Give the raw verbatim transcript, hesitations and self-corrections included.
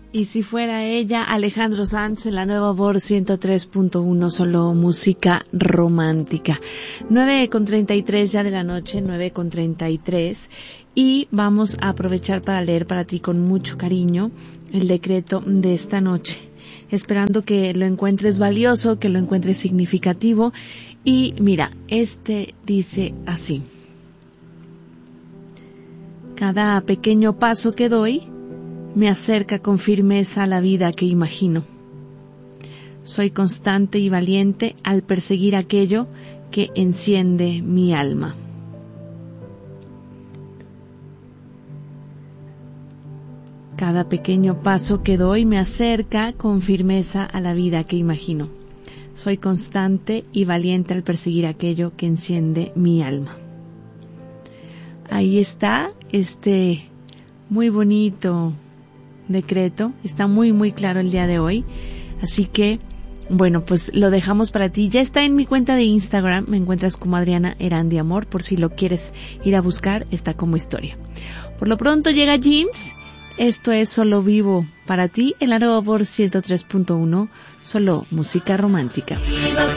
Y si fuera ella, Alejandro Sanz en la nueva Voz ciento tres punto uno, solo música romántica. nueve con treinta y tres ya de la noche, nueve con treinta y tres. Y vamos a aprovechar para leer para ti con mucho cariño el decreto de esta noche. Esperando que lo encuentres valioso, que lo encuentres significativo. Y mira, este dice así. Cada pequeño paso que doy me acerca con firmeza a la vida que imagino. Soy constante y valiente al perseguir aquello que enciende mi alma. Cada pequeño paso que doy me acerca con firmeza a la vida que imagino. Soy constante y valiente al perseguir aquello que enciende mi alma. Ahí está este muy bonito decreto, está muy muy claro el día de hoy, así que bueno, pues lo dejamos para ti. Ya está en mi cuenta de Instagram, me encuentras como Adriana Erandi Amor, por si lo quieres ir a buscar, está como historia. Por lo pronto llega Jeans, esto es Solo Vivo para ti en la nueva Voz ciento tres punto uno, solo música romántica. Vivo